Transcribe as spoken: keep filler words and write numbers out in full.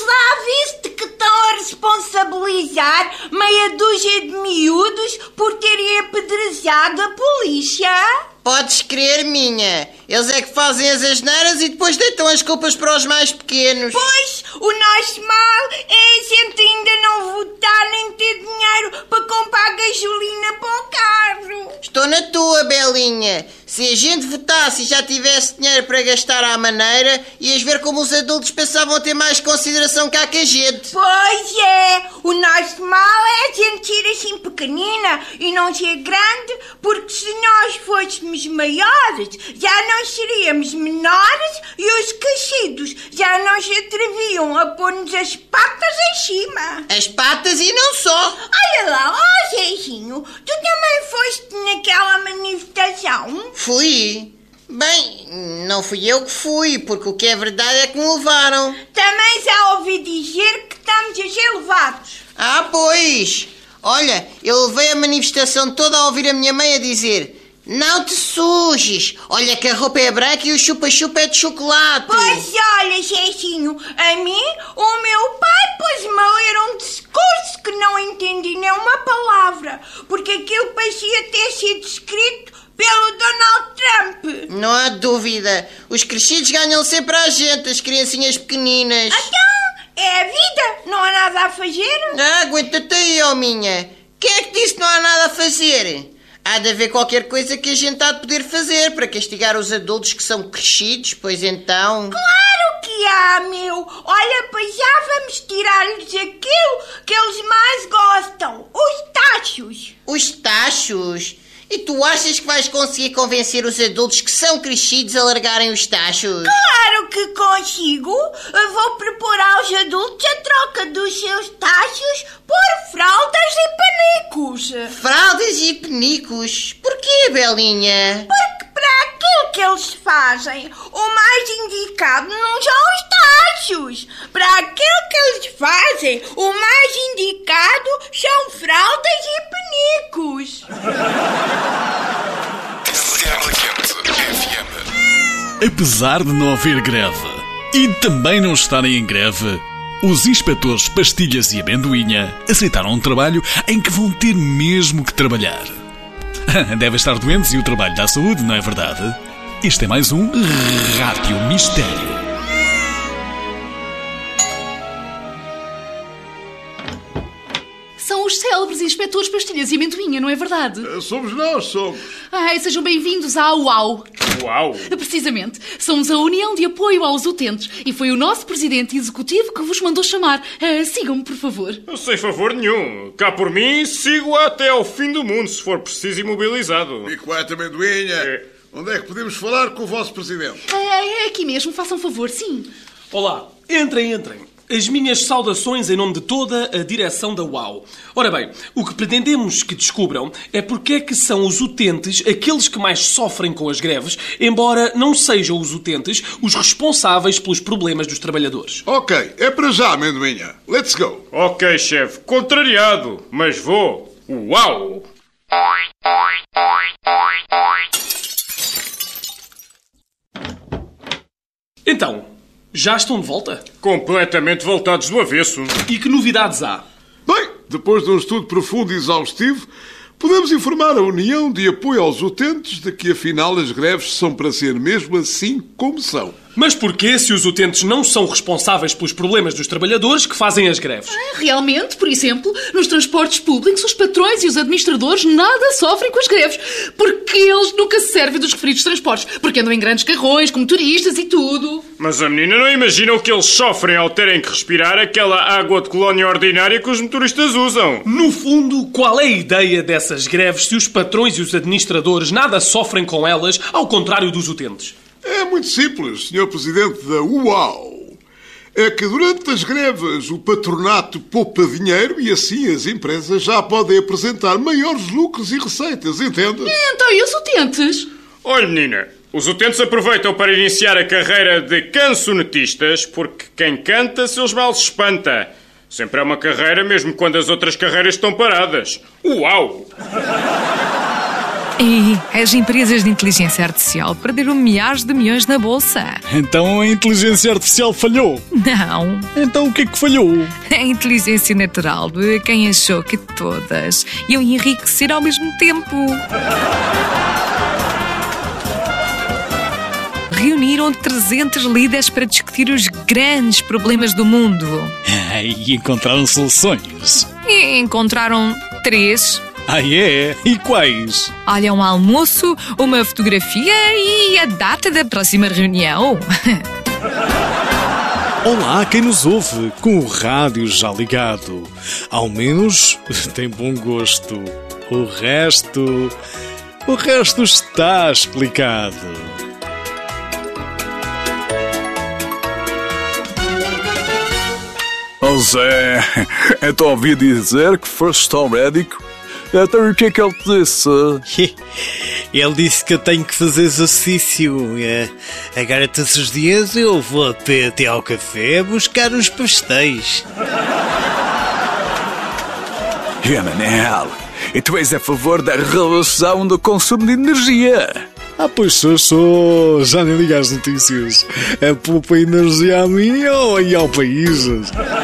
lá viste que estão a responsabilizar meia dúzia de miúdos por terem apedrejado a polícia? Podes crer, minha. Eles é que fazem as asneiras e depois deitam as culpas para os mais pequenos. Pois, o nosso mal é a gente ainda não votar nem ter dinheiro para comprar gasolina para o carro. Estou na tua, Belinha. Se a gente votasse e já tivesse dinheiro para gastar à maneira, ias ver como os adultos pensavam ter mais consideração cá que a gente. Pois é, o nosso mal é a gente ser assim pequenina e não ser grande, porque se nós fôssemos maiores, já não seríamos menores e os crescidos já não se atreviam a pôr-nos as patas em cima. As patas e não só. Olha lá, ó Zezinho, tu também foste naquela manifestação? Fui. Bem, não fui eu que fui, porque o que é verdade é que me levaram. Também já ouvi dizer que estamos a ser levados. Ah, pois. Olha, eu levei a manifestação toda a ouvir a minha mãe a dizer: não te sujes, olha que a roupa é branca e o chupa-chupa é de chocolate. Pois olha, Zezinho, a mim, o meu pai pôs-me a ler um discurso que não entendi nem uma palavra, porque aquilo parecia ter sido escrito pelo Donald Trump. Não há dúvida, os crescidos ganham sempre a gente, as criancinhas pequeninas. Então, é a vida, não há nada a fazer? Ah, aguenta-te aí, ó minha. Quem é que disse que não há nada a fazer? Há de haver qualquer coisa que a gente há de poder fazer para castigar os adultos que são crescidos, pois então... Claro que há, meu! Olha, pois já vamos tirar-lhes aquilo que eles mais gostam, os tachos. Os tachos? E tu achas que vais conseguir convencer os adultos que são crescidos a largarem os tachos? Claro que consigo! Eu vou propor aos adultos a troca dos seus tachos por fraldas e panicos. Fraldas e penicos? Porquê, Belinha? Porque para aquilo que eles fazem, o mais indicado não são os tachos. Para aquilo que eles fazem, o mais indicado são fraldas e penicos. Apesar de não haver greve e também não estarem em greve, os inspetores Pastilhas e Amendoinha aceitaram um trabalho em que vão ter mesmo que trabalhar. Devem estar doentes e o trabalho dá saúde, não é verdade? Este é mais um Rádio Mistério. São os célebres inspetores Pastilhas e Amendoinha, não é verdade? Somos nós, somos. Ai, sejam bem-vindos à UAU. Uau! Precisamente. Somos a União de Apoio aos Utentes e foi o nosso presidente executivo que vos mandou chamar. Uh, sigam-me, por favor. Sem favor nenhum. Cá por mim, sigo até ao fim do mundo, se for preciso imobilizado. Picoete, Amendoinha. É. Onde é que podemos falar com o vosso presidente? É, é aqui mesmo, façam favor, sim. Olá, entrem, entrem. As minhas saudações em nome de toda a direção da UAU. Ora bem, o que pretendemos que descubram é porque é que são os utentes aqueles que mais sofrem com as greves, embora não sejam os utentes os responsáveis pelos problemas dos trabalhadores. Ok, é para já, Amendoinha. Let's go. Ok, chefe. Contrariado, mas vou. Uau! Então, já estão de volta? Completamente voltados do avesso. E que novidades há? Bem, depois de um estudo profundo e exaustivo, podemos informar a União de Apoio aos Utentes de que, afinal, as greves são para ser mesmo assim como são. Mas porquê, se os utentes não são responsáveis pelos problemas dos trabalhadores, que fazem as greves? Realmente, por exemplo, nos transportes públicos, os patrões e os administradores nada sofrem com as greves, porque eles nunca se servem dos referidos transportes, porque andam em grandes carrões, com motoristas e tudo. Mas a menina não imagina o que eles sofrem ao terem que respirar aquela água de colónia ordinária que os motoristas usam. No fundo, qual é a ideia dessas greves se os patrões e os administradores nada sofrem com elas, ao contrário dos utentes? É muito simples, senhor Presidente da UAU. É que durante as greves o patronato poupa dinheiro e assim as empresas já podem apresentar maiores lucros e receitas, entende? Então, e os utentes? Olha, menina, os utentes aproveitam para iniciar a carreira de cancionetistas porque quem canta seus males espanta. Sempre é uma carreira mesmo quando as outras carreiras estão paradas. Uau! E as empresas de inteligência artificial perderam milhares de milhões na bolsa. Então a inteligência artificial falhou. Não, Então o que é que falhou? a inteligência natural de quem achou que todas iam enriquecer ao mesmo tempo. Reuniram trezentos líderes para discutir os grandes problemas do mundo. E encontraram soluções. E encontraram três. Ah, é? E quais? Olha, um almoço, uma fotografia e a data da próxima reunião. Olá, quem nos ouve, com o rádio já ligado. Ao menos tem bom gosto. O resto... O resto está explicado. Oh Zé, então ouvi dizer que foste ao médico? Então o que é que ele te disse? Ele disse que eu tenho que fazer exercício. Agora todos os dias eu vou até, até ao café buscar uns pastéis. É, Manel, e tu és a favor da redução do consumo de energia? Ah, pois sou, sou. Já nem liga às notícias. É poupa energia a mim ou aí ao país.